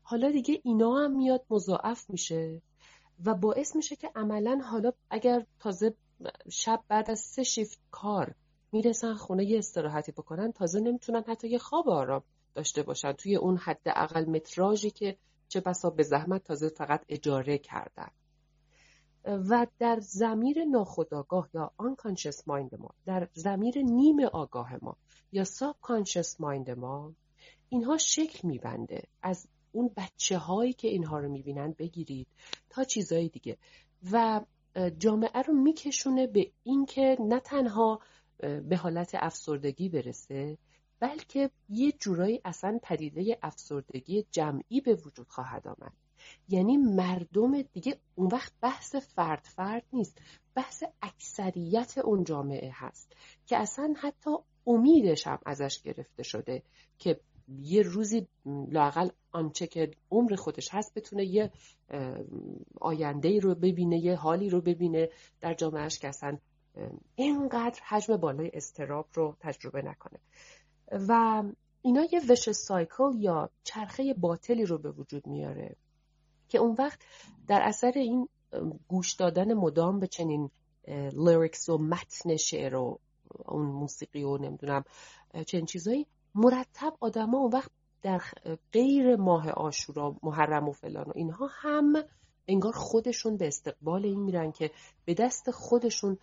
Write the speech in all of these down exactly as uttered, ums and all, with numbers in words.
حالا دیگه اینا هم میاد مضاعف میشه و باعث میشه که عملاً حالا اگر تازه شب بعد از سه شیفت کار میرسن خونه یه استراحتی بکنن، تازه نمیتونن حتی یه خواب آرام داشته باشن توی اون حد اقل متراژی که چه بسا به زحمت تازه فقط اجاره کردن. و در ضمیر ناخودآگاه یا unconscious mind ما، در ضمیر نیم آگاه ما یا subconscious mind ما، اینها شکل میبنده. از اون بچه هایی که اینها رو میبینن بگیرید تا چیزای دیگه، و جامعه رو میکشونه به این که نه تنها به حالت افسردگی برسه، بلکه یه جورایی اصلا پدیده افسردگی جمعی به وجود خواهد آمد. یعنی مردم دیگه اون وقت بحث فرد فرد نیست، بحث اکثریت اون جامعه هست که اصلا حتی امیدش هم ازش گرفته شده که یه روزی لااقل آنچه که عمر خودش هست بتونه یه آینده‌ای رو ببینه، یه حالی رو ببینه در جامعهش که اصلا اینقدر حجم بالای اضطراب رو تجربه نکنه. و اینا یه وش سایکل یا چرخه باطلی رو به وجود میاره که اون وقت در اثر این گوش دادن مدام به چنین لیریکس و متن شعر و اون موسیقی و نمیدونم چنین چیزایی، مرتب آدما اون وقت در غیر ماه عاشورا، محرم و فلان و اینها هم انگار خودشون به استقبال این میرن که به دست خودشون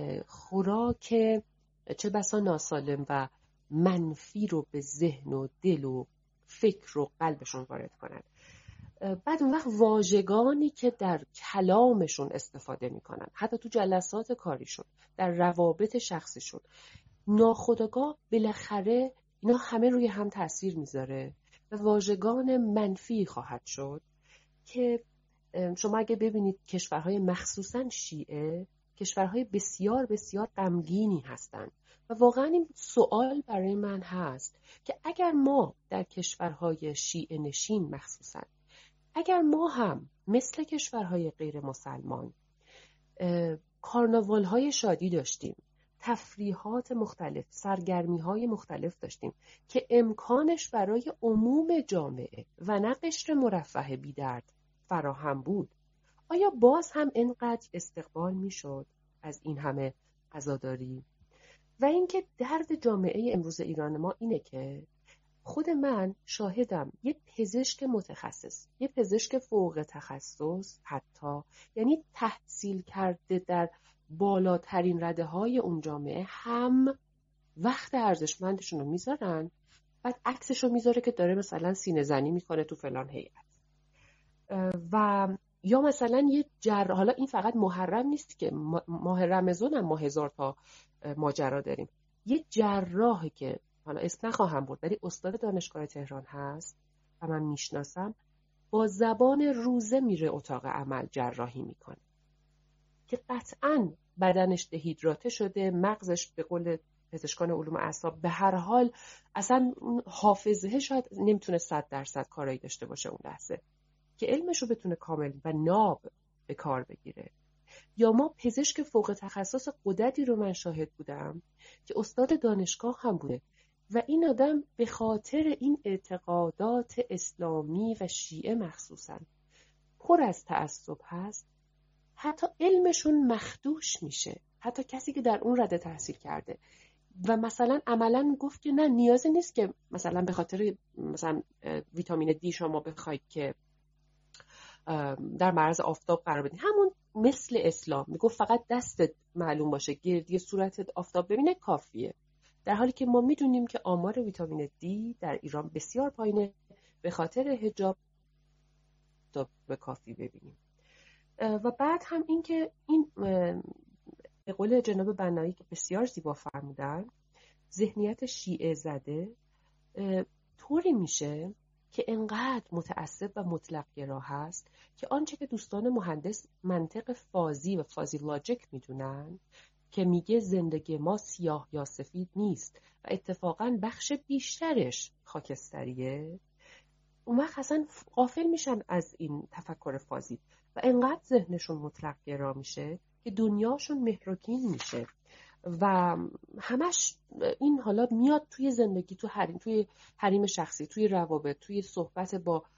خوراک چه بسا ناسالم و منفی رو به ذهن و دل و فکر و قلبشون وارد کنن. بعد اون وقت واژگانی که در کلامشون استفاده میکنن، حتی تو جلسات کاریشون، در روابط شخصیشون، ناخودآگاه بالاخره اینا همه روی هم تأثیر میذاره و واژگان منفی خواهد شد که شما اگه ببینید کشورهای مخصوصا شیعه کشورهای بسیار بسیار غمگینی هستند و واقعا این سوال برای من هست که اگر ما در کشورهای شیعه نشین مخصوصا، اگر ما هم مثل کشورهای غیر مسلمان کارناوال های شادی داشتیم، تفریحات مختلف، سرگرمی های مختلف داشتیم که امکانش برای عموم جامعه و نه قشر مرفه بی درد فراهم بود، آیا باز هم اینقدر استقبال می شد از این همه عزاداری؟ و اینکه درد جامعه امروز ایران ما اینه که خود من شاهدم، یه پزشک متخصص، یه پزشک فوق تخصص حتی، یعنی تحصیل کرده در بالاترین رده های اون جامعه، هم وقت ارزشمندشون رو میذارن، بعد عکسش رو میذاره که داره مثلا سینه زنی میکنه تو فلان هیئت، و یا مثلا یه جراح، حالا این فقط محرم نیست که ماه رمضان هم ما هزار تا ماجرا داریم، یه جراحی که حالا اسم نخواهم برد ولی استاد دانشگاه تهران هست و من میشناسم، با زبان روزه میره اتاق عمل جراحی میکنه که قطعاً بدنش دهیدراته شده، مغزش به قول پزشکان علوم اعصاب به هر حال اصلا حافظه شاید نمیتونه صد درصد کارایی داشته باشه اون لحظه که علمش رو بتونه کامل و ناب به کار بگیره. یا ما پزشک فوق تخصص غددی رو من شاهد بودم که استاد دانشگاه هم بوده و این آدم به خاطر این اعتقادات اسلامی و شیعه مخصوصا پر از تعصب هست، حتی علمشون مخدوش میشه، حتی کسی که در اون رده تحصیل کرده و مثلا عملا گفت که نه نیازی نیست که مثلا به خاطر مثلا ویتامین دی شما بخواید که در معرض آفتاب قرار بدین، همون مثل اسلام میگفت فقط دستت معلوم باشه گردی صورتت آفتاب ببینه کافیه، در حالی که ما میدونیم که آمار ویتامین دی در ایران بسیار پایینه به خاطر حجاب تا به کافی ببینیم. و بعد هم این که این به قول جناب بنایی که بسیار زیبا فرمودن، ذهنیت شیعه زده طوری میشه که انقدر متعصب و مطلق گرا هست که آنچه که دوستان مهندس منطق فازی و فازی لاجیک میدونن که میگه زندگی ما سیاه یا سفید نیست و اتفاقاً بخش بیشترش خاکستریه، اون وقت اصلا غافل میشن از این تفکر فازی و انقدر ذهنشون مطلق گرا میشه که دنیاشون مهرگین میشه و همش این حالا میاد توی زندگی، توی حریم، توی حریم شخصی، توی روابط، توی صحبت با